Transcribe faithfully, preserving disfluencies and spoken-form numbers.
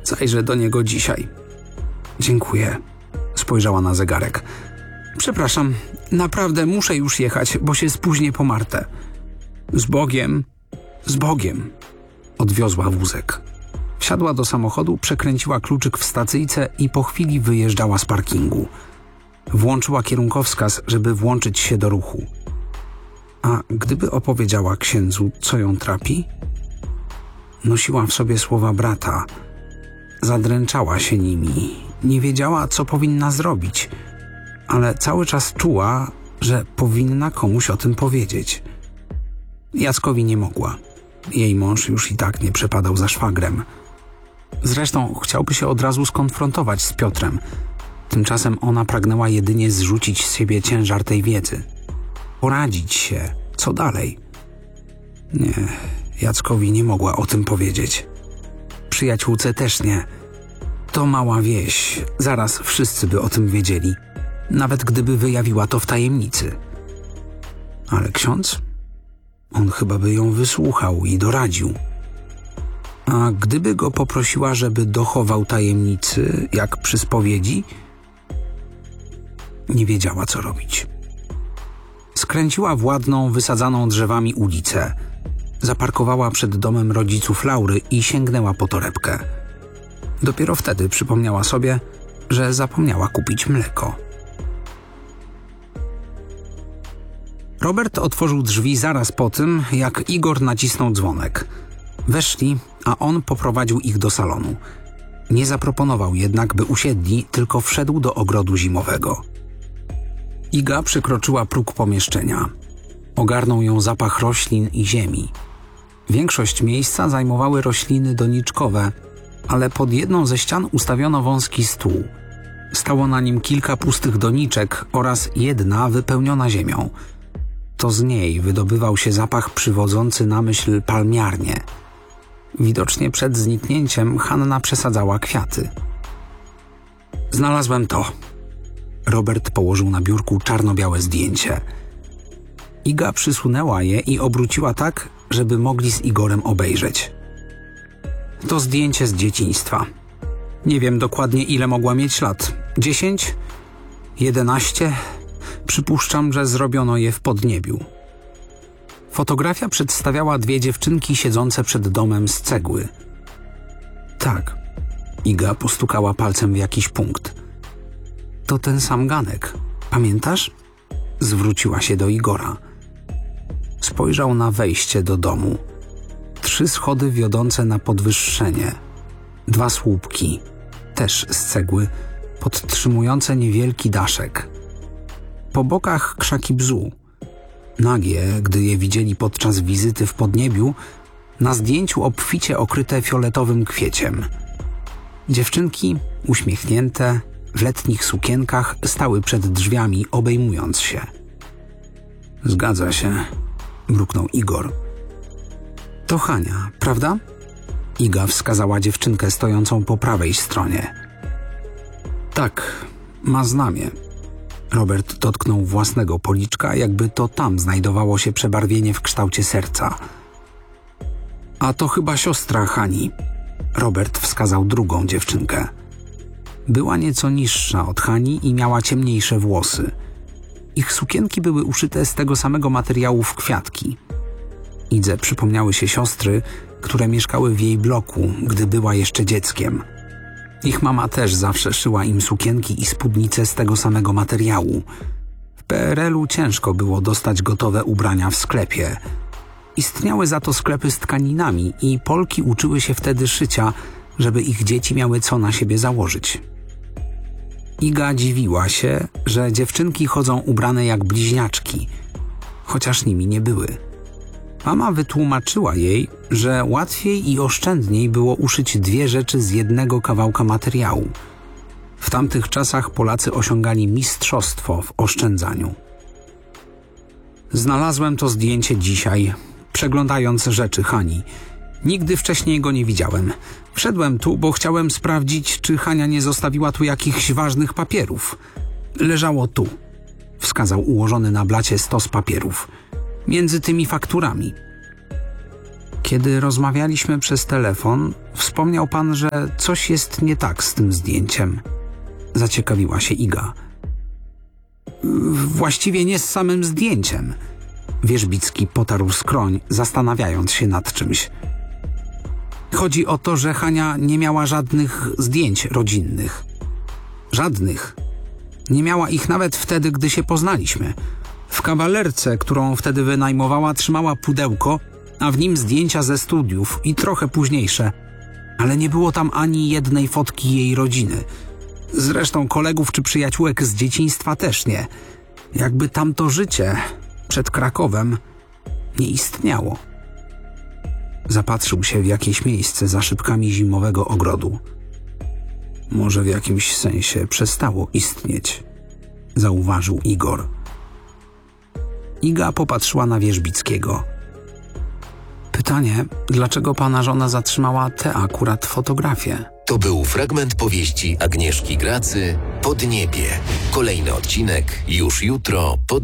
Zajrzę do niego dzisiaj. Dziękuję. Spojrzała na zegarek. Przepraszam, naprawdę muszę już jechać, bo się spóźnię po Martę. Z Bogiem, z Bogiem. Odwiozła wózek. Wsiadła do samochodu, przekręciła kluczyk w stacyjce i po chwili wyjeżdżała z parkingu. Włączyła kierunkowskaz, żeby włączyć się do ruchu. A gdyby opowiedziała księdzu, co ją trapi? Nosiła w sobie słowa brata. Zadręczała się nimi. Nie wiedziała, co powinna zrobić, ale cały czas czuła, że powinna komuś o tym powiedzieć. Jackowi nie mogła. Jej mąż już i tak nie przepadał za szwagrem. Zresztą chciałby się od razu skonfrontować z Piotrem. Tymczasem ona pragnęła jedynie zrzucić z siebie ciężar tej wiedzy. Poradzić się. Co dalej? Nie, Jackowi nie mogła o tym powiedzieć. Przyjaciółce też nie. To mała wieś. Zaraz wszyscy by o tym wiedzieli. Nawet gdyby wyjawiła to w tajemnicy. Ale ksiądz? On chyba by ją wysłuchał i doradził. A gdyby go poprosiła, żeby dochował tajemnicy, jak przy spowiedzi? Nie wiedziała, co robić. Skręciła w ładną, wysadzaną drzewami ulicę. Zaparkowała przed domem rodziców Laury i sięgnęła po torebkę. Dopiero wtedy przypomniała sobie, że zapomniała kupić mleko. Robert otworzył drzwi zaraz po tym, jak Igor nacisnął dzwonek. Weszli, a on poprowadził ich do salonu. Nie zaproponował jednak, by usiedli, tylko wszedł do ogrodu zimowego. Iga przekroczyła próg pomieszczenia. Ogarnął ją zapach roślin i ziemi. Większość miejsca zajmowały rośliny doniczkowe, ale pod jedną ze ścian ustawiono wąski stół. Stało na nim kilka pustych doniczek oraz jedna wypełniona ziemią. To z niej wydobywał się zapach przywodzący na myśl palmiarnię. Widocznie przed zniknięciem Hanna przesadzała kwiaty. Znalazłem to. Robert położył na biurku czarno-białe zdjęcie. Iga przysunęła je i obróciła tak, żeby mogli z Igorem obejrzeć. To zdjęcie z dzieciństwa. Nie wiem dokładnie, ile mogła mieć lat. Dziesięć? Jedenaście? Przypuszczam, że zrobiono je w Podniebiu. Fotografia przedstawiała dwie dziewczynki siedzące przed domem z cegły. Tak. Iga postukała palcem w jakiś punkt. To ten sam ganek. Pamiętasz? Zwróciła się do Igora. Spojrzał na wejście do domu. Trzy schody wiodące na podwyższenie. Dwa słupki, też z cegły, podtrzymujące niewielki daszek. Po bokach krzaki bzu. Nagie, gdy je widzieli podczas wizyty w Podniebiu, na zdjęciu obficie okryte fioletowym kwieciem. Dziewczynki, uśmiechnięte, w letnich sukienkach, stały przed drzwiami, obejmując się. Zgadza się, mruknął Igor. To Hania, prawda? Iga wskazała dziewczynkę stojącą po prawej stronie. Tak, ma znamie. Robert dotknął własnego policzka, jakby to tam znajdowało się przebarwienie w kształcie serca. A to chyba siostra Hani. Robert wskazał drugą dziewczynkę. Była nieco niższa od Hani i miała ciemniejsze włosy. Ich sukienki były uszyte z tego samego materiału w kwiatki. Idze przypomniały się siostry, które mieszkały w jej bloku, gdy była jeszcze dzieckiem. Ich mama też zawsze szyła im sukienki i spódnice z tego samego materiału. W P R L u ciężko było dostać gotowe ubrania w sklepie. Istniały za to sklepy z tkaninami i Polki uczyły się wtedy szycia, żeby ich dzieci miały co na siebie założyć. Iga dziwiła się, że dziewczynki chodzą ubrane jak bliźniaczki, chociaż nimi nie były. Mama wytłumaczyła jej, że łatwiej i oszczędniej było uszyć dwie rzeczy z jednego kawałka materiału. W tamtych czasach Polacy osiągali mistrzostwo w oszczędzaniu. Znalazłem to zdjęcie dzisiaj, przeglądając rzeczy Hani. Nigdy wcześniej go nie widziałem. Wszedłem tu, bo chciałem sprawdzić, czy Hania nie zostawiła tu jakichś ważnych papierów. Leżało tu. Wskazał ułożony na blacie stos papierów. Między tymi fakturami. Kiedy rozmawialiśmy przez telefon, wspomniał pan, że coś jest nie tak z tym zdjęciem. Zaciekawiła się Iga. Właściwie nie z samym zdjęciem. Wierzbicki potarł skroń, zastanawiając się nad czymś. Chodzi o to, że Hania nie miała żadnych zdjęć rodzinnych. Żadnych. Nie miała ich nawet wtedy, gdy się poznaliśmy. W kawalerce, którą wtedy wynajmowała, trzymała pudełko, a w nim zdjęcia ze studiów i trochę późniejsze. Ale nie było tam ani jednej fotki jej rodziny. Zresztą kolegów czy przyjaciółek z dzieciństwa też nie. Jakby tamto życie przed Krakowem nie istniało. Zapatrzył się w jakieś miejsce za szybkami zimowego ogrodu. Może w jakimś sensie przestało istnieć, zauważył Igor. Iga popatrzyła na Wierzbickiego. Pytanie, dlaczego pana żona zatrzymała tę akurat fotografię? To był fragment powieści Agnieszki Gracy Podniebie. Kolejny odcinek już jutro po